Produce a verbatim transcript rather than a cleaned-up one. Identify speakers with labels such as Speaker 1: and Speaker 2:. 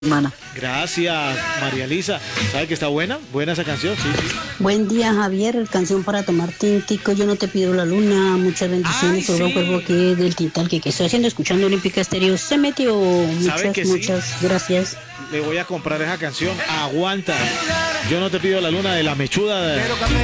Speaker 1: Hermana.
Speaker 2: Gracias, María Elisa. ¿Sabe que está buena? Buena esa canción, sí, sí.
Speaker 1: Buen día, Javier. Canción para tomar tintico. Yo no te pido la luna. Muchas bendiciones.
Speaker 2: Ay,
Speaker 1: Sobre un
Speaker 2: sí.
Speaker 1: cuerpo aquí del tintal que, que estoy haciendo, escuchando Olímpica Estéreo. Se metió.
Speaker 2: ¿Sabe
Speaker 1: Muchas,
Speaker 2: que sí?
Speaker 1: muchas gracias.
Speaker 2: Le voy a comprar esa canción. Aguanta. Yo no te pido la luna de la mechuda. De...